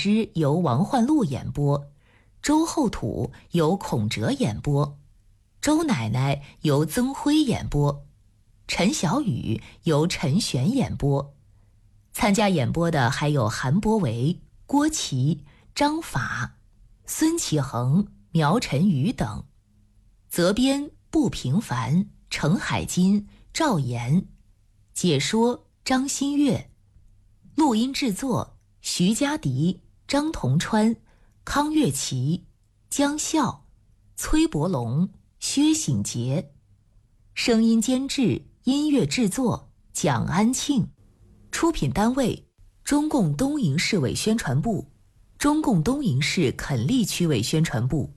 之由王焕禄演播，周后土由孔哲演播，周奶奶由曾辉演播，陈小雨由陈璇演播。参加演播的还有韩博维、郭琦、张法、孙启恒、苗晨宇等。责编不平凡、程海金、赵岩。解说张新月。录音制作徐佳迪、张同川、康月琪、江笑、崔伯龙、薛醒杰。声音监制、音乐制作蒋安庆。出品单位中共东营市委宣传部、中共东营市垦利区委宣传部。